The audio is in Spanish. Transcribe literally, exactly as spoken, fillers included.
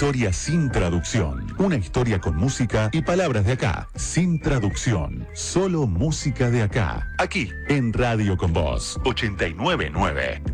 historia sin traducción. Una historia con música y palabras de acá. Sin traducción. Solo música de acá. Aquí, en Radio Con Voz. ochenta y nueve punto nueve.